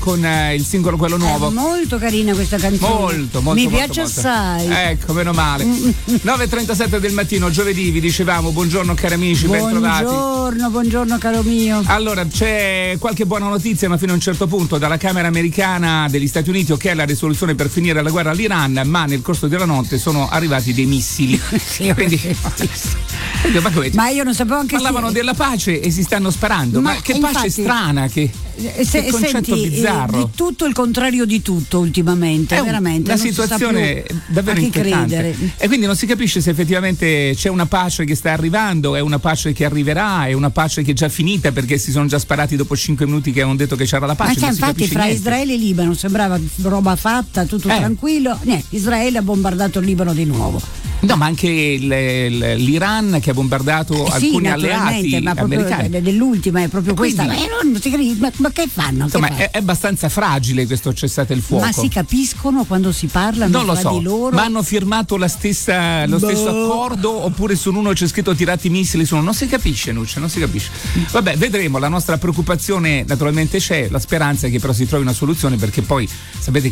con il singolo quello nuovo. È molto carina questa canzone. Molto, mi piace assai. Ecco, meno male. 9:37 del mattino, giovedì, vi dicevamo buongiorno cari amici, bentrovati. Buongiorno caro mio. Allora, c'è qualche buona notizia, ma fino a un certo punto, dalla Camera americana degli Stati Uniti, ok, la risoluzione per finire la guerra all'Iran, ma nel corso della notte sono arrivati dei missili. Sì, quindi ma io non sapevo anche parlavano della pace e si stanno sparando. Ma che infatti, pace strana, che concetto bizzarro. Di tutto il contrario di tutto ultimamente, veramente. Una situazione davvero inquietante. E quindi non si capisce se effettivamente c'è una pace che sta arrivando, è una pace che arriverà, è una pace che è già finita perché si sono già sparati dopo 5 minuti che avevano detto che c'era la pace. Ma infatti fra niente. Israele e Libano sembrava roba fatta, tutto tranquillo. Israele ha bombardato il Libano di nuovo. No, ma anche l'Iran che ha bombardato alcuni alleati ma americani. Dell'ultima è proprio questa. Ma che fanno? Insomma, è abbastanza fragile questo cessate il fuoco. Ma si capiscono quando si parlano non lo tra so, di loro? ma hanno firmato lo stesso accordo oppure su uno c'è scritto tirati missili su uno? Non si capisce, Nuccia, non si capisce. Vabbè, vedremo, la nostra preoccupazione naturalmente c'è, la speranza è che però si trovi una soluzione perché poi sapete